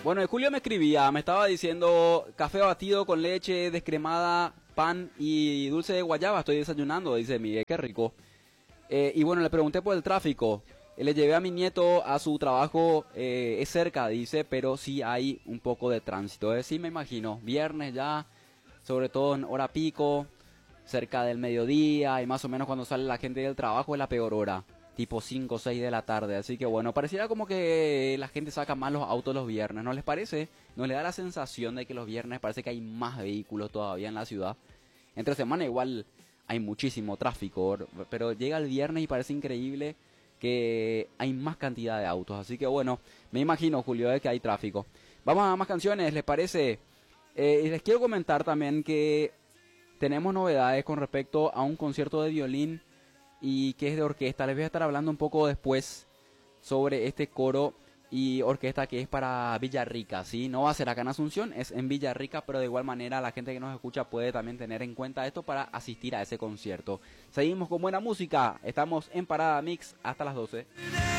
Bueno, Julio me escribía, me estaba diciendo café batido con leche descremada, pan y dulce de guayaba. Estoy desayunando, dice Miguel, qué rico. Y bueno, le pregunté por el tráfico. Le llevé a mi nieto a su trabajo, es cerca, dice, pero sí hay un poco de tránsito. Sí, me imagino, viernes ya, sobre todo en hora pico, cerca del mediodía y más o menos cuando sale la gente del trabajo es la peor hora, tipo 5 o 6 de la tarde. Así que bueno, pareciera como que la gente saca más los autos los viernes, ¿no les parece? ¿No le da la sensación de que los viernes parece que hay más vehículos todavía en la ciudad? Entre semana igual hay muchísimo tráfico, pero llega el viernes y parece increíble que hay más cantidad de autos. Así que bueno, me imagino, Julio, que hay tráfico. Vamos a más canciones, ¿les parece? Y les quiero comentar también que tenemos novedades con respecto a un concierto de violín y que es de orquesta. Les voy a estar hablando un poco después sobre este coro y orquesta que es para Villarrica, ¿sí? No va a ser acá en Asunción, es en Villarrica, pero de igual manera la gente que nos escucha puede también tener en cuenta esto para asistir a ese concierto. Seguimos con buena música, estamos en Parada Mix hasta las 12.